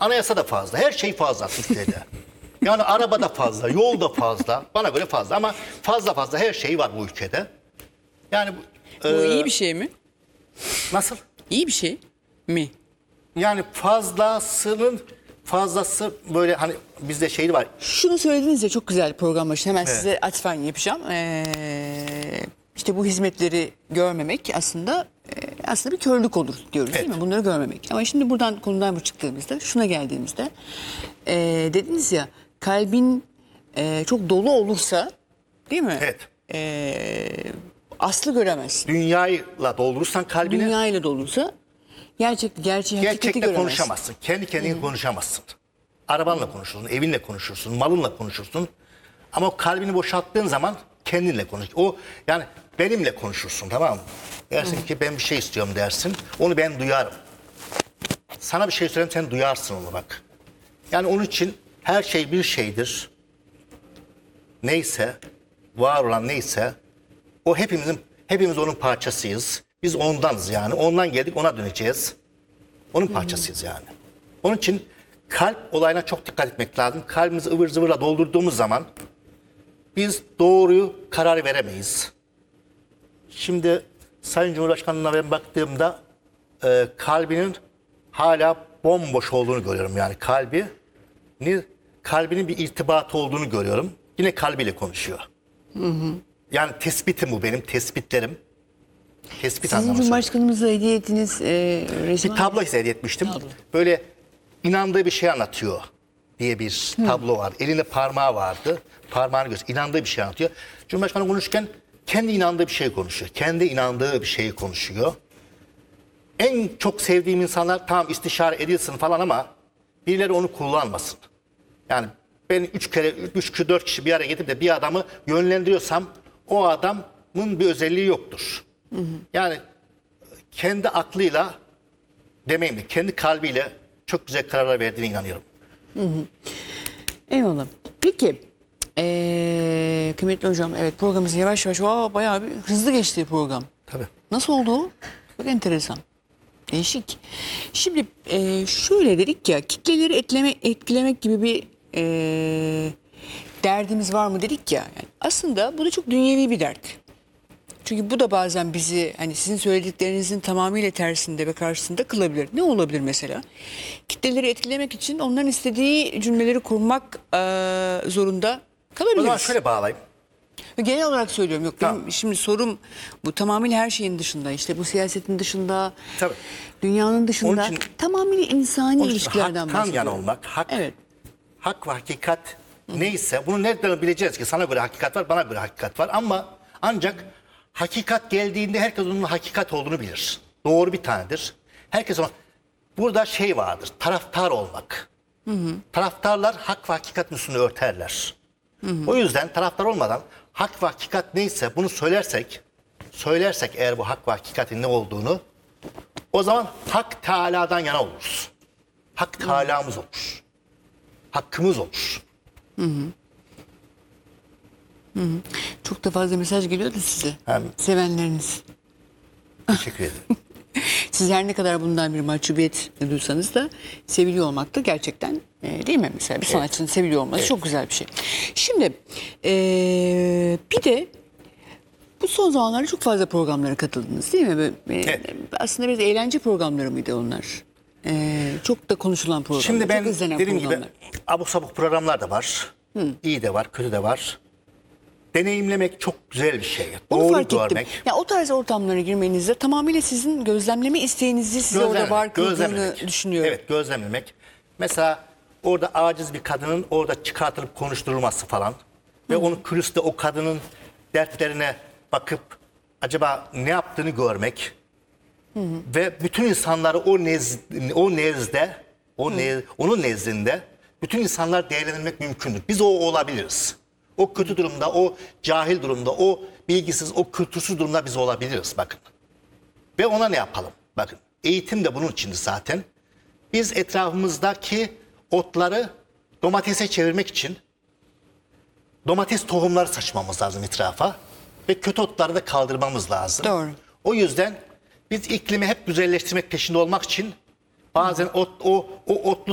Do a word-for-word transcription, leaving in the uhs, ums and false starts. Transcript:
Anayasa da fazla. Her şey fazla Türkiye'de. Yani araba da fazla, yol da fazla. Bana göre fazla ama fazla fazla her şey var bu ülkede. Yani Bu e, iyi bir şey mi? nasıl? İyi bir şey mi? Yani fazlasının fazlası böyle hani bizde şey var. Şunu söylediniz ya, çok güzel program başı. Hemen Evet. size atfen yapacağım. Ee, işte bu hizmetleri görmemek aslında e, aslında bir körlük olur diyoruz, değil Evet. mi? Bunları görmemek. Ama şimdi buradan konudan bu çıktığımızda, şuna geldiğimizde e, dediniz ya, kalbin e, çok dolu olursa, değil mi? Evet. E, aslı göremezsin. Dünyayla doldurursan kalbini Dünya ile doluysa gerçek, gerçeği, hakikati gerçekle göremezsin. konuşamazsın. Kendi kendine konuşamazsın. Arabanla konuşursun, evinle konuşursun, malınla konuşursun. Ama o kalbini boşalttığın zaman kendinle konuş. O yani benimle konuşursun, tamam mı? Dersin ki ben bir şey istiyorum dersin. Onu ben duyarım. Sana bir şey söyleyeyim, sen duyarsın onu bak. Yani onun için her şey bir şeydir. Neyse, var olan neyse o hepimizin hepimiz onun parçasıyız. Biz ondanız yani. Ondan geldik, ona döneceğiz. Onun parçasıyız yani. Onun için kalp olayına çok dikkat etmek lazım. Kalbimizi ıvır zıvırla doldurduğumuz zaman biz doğruyu karar veremeyiz. Şimdi Sayın Cumhurbaşkanı'na ben baktığımda e, kalbinin hala bomboş olduğunu görüyorum. Yani kalbi, kalbinin bir irtibatı olduğunu görüyorum. Yine kalbiyle konuşuyor. Hı hı. Yani tespitim bu, benim tespitlerim. Tespit Sizin anlamında. Cumhurbaşkanımıza hediye ettiğiniz e, resim... Bir tablo hediye etmiştim. Tablo. Böyle inandığı bir şey anlatıyor diye bir tablo var. Elinde parmağı vardı. Parmağını gösteriyor. İnandığı bir şey anlatıyor. Cumhurbaşkanı konuşurken kendi inandığı bir şey konuşuyor. Kendi inandığı bir şeyi konuşuyor. En çok sevdiğim insanlar tamam istişare edilsin falan ama birileri onu kullanmasın. Yani ben üç kere, üç kişi, dört kişi bir araya getirip de bir adamı yönlendiriyorsam o adamın bir özelliği yoktur. Hı hı. Yani kendi aklıyla demeyeyim de kendi kalbiyle çok güzel kararlar verdiğine inanıyorum. Hı hı. Eyvallah. Peki ee, kıymetli hocam, evet programımız yavaş yavaş aa, bayağı bir hızlı geçti program. Tabii. Nasıl oldu o? Çok enteresan. Değişik. Şimdi e, şöyle dedik ya, kitleleri etkileme, etkilemek gibi bir e, derdimiz var mı dedik ya. Yani aslında bu da çok dünyevi bir dert. Çünkü bu da bazen bizi hani sizin söylediklerinizin tamamıyla tersinde ve karşısında kılabilir. Ne olabilir mesela? Kitleleri etkilemek için onların istediği cümleleri kurmak e, zorunda O zaman kalabiliriz. şöyle bağlayayım. Genel olarak söylüyorum. Yok benim Tamam. şimdi sorum bu, tamamıyla her şeyin dışında. İşte bu siyasetin dışında, Tabii. dünyanın dışında, Onun için- tamamıyla insani Onun için ilişkilerden haktan bahsediyorum. yana olmak, hak, Evet. hak ve hakikat neyse bunu nereden bileceğiz ki? Sana göre hakikat var, bana göre hakikat var ama ancak hakikat geldiğinde herkes onun hakikat olduğunu bilir. Doğru bir tanedir. Herkes ona, burada şey vardır, taraftar olmak. Hı hı. Taraftarlar hak ve hakikatin üstünü örterler. Hı hı. O yüzden taraftar olmadan hak ve hakikat neyse bunu söylersek, söylersek eğer bu hak ve hakikatin ne olduğunu, o zaman Hak Teala'dan yana oluruz. Hak Teala'mız olur. Hakkımız olur. Çok da fazla mesaj geliyordu size. Hem- Sevenleriniz. Teşekkür ederim. Siz her ne kadar bundan bir mahcubiyet duysanız da seviliyor olmak da gerçekten e, değil mi? Mesela bir sanatçının seviliyor olması Evet. çok güzel bir şey. Şimdi e, bir de bu son zamanlarda çok fazla programlara katıldınız değil mi? Böyle, e, Evet. Aslında biraz eğlence programları mıydı onlar? E, çok da konuşulan programlar. Şimdi ben çok izlenen dediğim gibi programlar. abuk sabuk programlar da var. İyi de var, kötü de var. Deneyimlemek çok güzel bir şey. Onu Doğru fark görmek. ettim. Ya o tarz ortamlara girmenizde tamamıyla sizin gözlemleme isteğinizi size orada Gözlemlemek, var kıldığını gözlemlemek. düşünüyorum. Evet, gözlemlemek. Mesela orada aciz bir kadının orada çıkartılıp konuşturulması falan. Ve onun külüste o kadının dertlerine bakıp acaba ne yaptığını görmek. Ve bütün insanları o nez, o nezde, o nez, onun nezdinde bütün insanlar değerlendirmek mümkündür. Biz o olabiliriz. O kötü durumda, o cahil durumda, o bilgisiz, o kültürsüz durumda biz olabiliriz bakın. Ve ona ne yapalım? Bakın eğitim de bunun içindi zaten. Biz etrafımızdaki otları domatese çevirmek için domates tohumları saçmamız lazım etrafa. Ve kötü otları da kaldırmamız lazım. Doğru. O yüzden biz iklimi hep güzelleştirmek peşinde olmak için bazen o, o, o otlu